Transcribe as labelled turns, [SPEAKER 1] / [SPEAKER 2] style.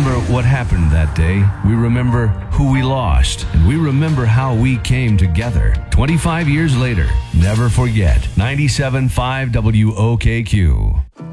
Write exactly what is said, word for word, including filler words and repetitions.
[SPEAKER 1] remember what happened that day. We remember who we lost. And we remember how we came together. twenty-five years later, never forget. ninety-seven point five W O K Q.